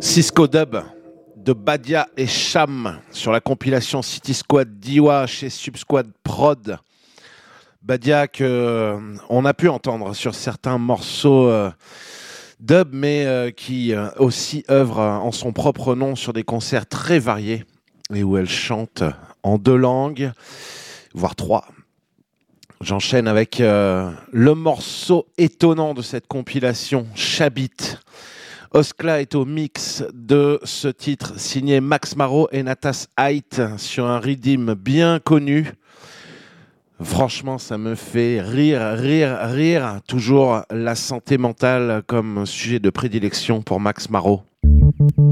Cisco Dub de Badia et Cham sur la compilation City Squad Diwa chez Subsquad Prod. Badia que on a pu entendre sur certains morceaux dub, mais qui aussi œuvre en son propre nom sur des concerts très variés et où elle chante en 2 langues, voire 3. J'enchaîne avec le morceau étonnant de cette compilation, Chabit. Oskla est au mix de ce titre signé Max Marot et Natas Height sur un rhythm bien connu. Franchement, ça me fait rire. Toujours la santé mentale comme sujet de prédilection pour Max Marot.